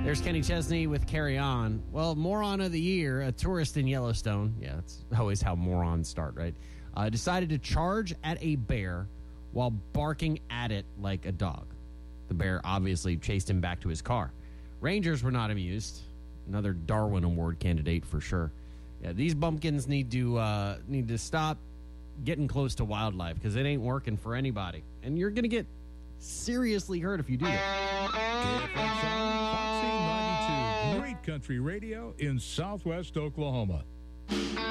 There's Kenny Chesney with Carry On. Well, Moron of the Year, a tourist in Yellowstone. Yeah, that's always how morons start, right? Decided to charge at a bear while barking at it like a dog. The bear obviously chased him back to his car. Rangers were not amused. Another Darwin Award candidate for sure. Yeah, these bumpkins need to stop getting close to wildlife because it ain't working for anybody. And you're going to get seriously hurt if you do that. KFXR Foxy 92, great country radio in Southwest Oklahoma.